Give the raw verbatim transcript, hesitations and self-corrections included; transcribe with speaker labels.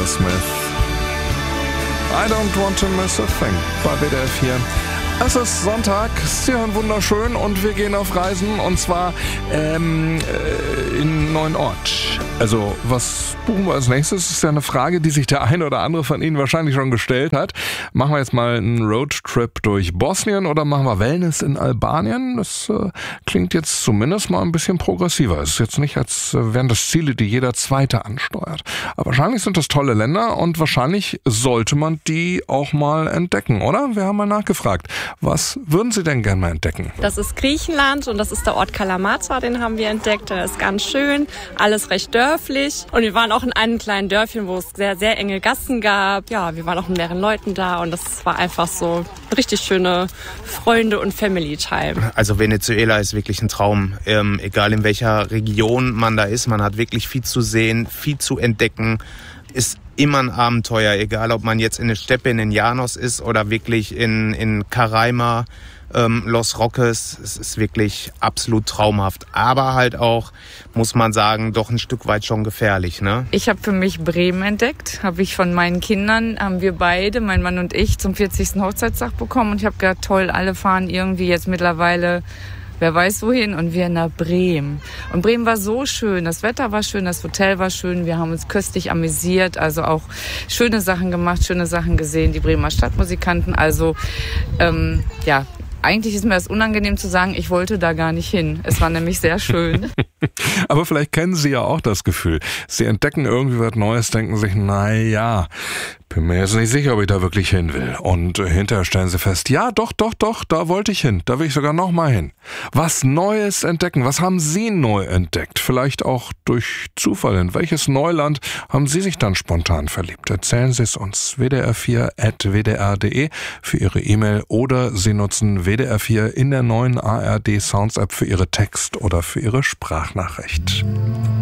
Speaker 1: Aerosmith. I don't want to miss a thing bei W D F hier. Es ist Sonntag, Sie hören wunderschön und wir gehen auf Reisen und zwar ähm, äh, in einen neuen Ort. Also was buchen wir als nächstes? Das ist ja eine Frage, die sich der eine oder andere von Ihnen wahrscheinlich schon gestellt hat. Machen wir jetzt mal einen Roadtrip durch Bosnien oder machen wir Wellness in Albanien? Das äh, klingt jetzt zumindest mal ein bisschen progressiver. Es ist jetzt nicht, als wären das Ziele, die jeder Zweite ansteuert. Aber wahrscheinlich sind das tolle Länder und wahrscheinlich sollte man die auch mal entdecken, oder? Wir haben mal nachgefragt. Was würden Sie denn gerne mal entdecken?
Speaker 2: Das ist Griechenland und das ist der Ort Kalamata, den haben wir entdeckt. Der ist ganz schön, alles recht dörflich. Und wir waren auch in einem kleinen Dörfchen, wo es sehr, sehr enge Gassen gab. Ja, wir waren auch mit mehreren Leuten da und das war einfach so richtig schöne Freunde- und Family-Time.
Speaker 3: Also Venezuela ist wirklich ein Traum. Ähm, egal in welcher Region man da ist, man hat wirklich viel zu sehen, viel zu entdecken. Ist immer ein Abenteuer, egal ob man jetzt in der Steppe in den Llanos ist oder wirklich in, in Caraima, ähm, Los Roques. Es ist wirklich absolut traumhaft. Aber halt auch, muss man sagen, doch ein Stück weit schon gefährlich, ne?
Speaker 4: Ich habe für mich Bremen entdeckt. Habe ich von meinen Kindern, haben wir beide, mein Mann und ich, zum vierzigsten Hochzeitstag bekommen. Und ich habe gedacht, toll, alle fahren irgendwie jetzt mittlerweile wer weiß wohin, und wir nach Bremen. Und Bremen war so schön, das Wetter war schön, das Hotel war schön, wir haben uns köstlich amüsiert, also auch schöne Sachen gemacht, schöne Sachen gesehen, die Bremer Stadtmusikanten, also ähm, ja, eigentlich ist mir das unangenehm zu sagen, ich wollte da gar nicht hin. Es war nämlich sehr schön.
Speaker 1: Aber vielleicht kennen Sie ja auch das Gefühl. Sie entdecken irgendwie was Neues, denken sich, na ja, bin mir jetzt nicht sicher, ob ich da wirklich hin will. Und äh, hinterher stellen Sie fest, ja, doch, doch, doch, da wollte ich hin. Da will ich sogar noch mal hin. Was Neues entdecken. Was haben Sie neu entdeckt? Vielleicht auch durch Zufall. In welches Neuland haben Sie sich dann spontan verliebt? Erzählen Sie es uns. w d r vier at w d r punkt d e für Ihre E-Mail oder Sie nutzen W D R vier in der neuen A R D Sounds App für Ihre Text- oder für Ihre Sprachnachricht.